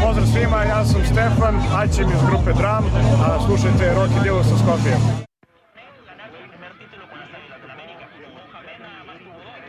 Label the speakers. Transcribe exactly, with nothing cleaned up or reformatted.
Speaker 1: Pozdrav svima, ja sam Stefan, Aćem iz grupe Dram, a slušajte Rock i Dilu sa Skopje.